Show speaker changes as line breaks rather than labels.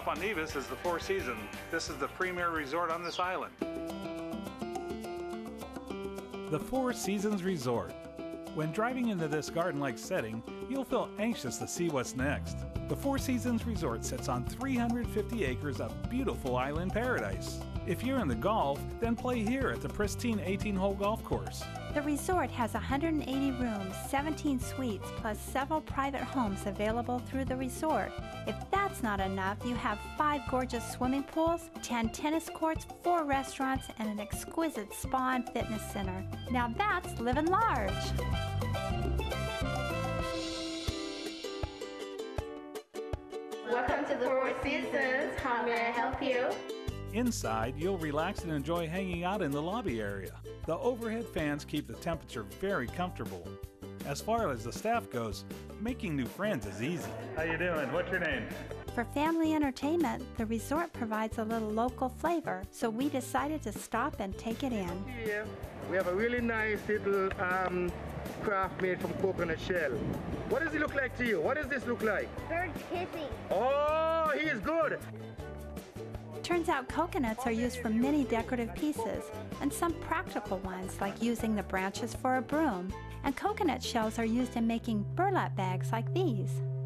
on Nevis is the Four Seasons. This is the premier resort on this island.
The Four Seasons Resort. When driving into this garden-like setting, you'll feel anxious to see what's next. The Four Seasons Resort sits on 350 acres of beautiful island paradise. If you're into golf, then play here at the pristine 18-hole golf course.
The resort has 180 rooms, 17 suites, plus several private homes available through the resort. If that's not enough, you have 5 gorgeous swimming pools, 10 tennis courts, 4 restaurants, and an exquisite spa and fitness center. Now that's living large.
Welcome to the Four Seasons. How may I help you?
Inside, you'll relax and enjoy hanging out in the lobby area. The overhead fans keep the temperature very comfortable. As far as the staff goes, making new friends is easy.
How you doing? What's your name?
For family entertainment, the resort provides a little local flavor, so we decided to stop and take it in.
Here, we have a really nice little craft made from coconut shell. What does it look like to you? What does this look like?
Bird kissing.
Oh, he is good.
Turns out coconuts are used for many decorative pieces, and some practical ones like using the branches for a broom. And coconut shells are used in making burlap bags like these.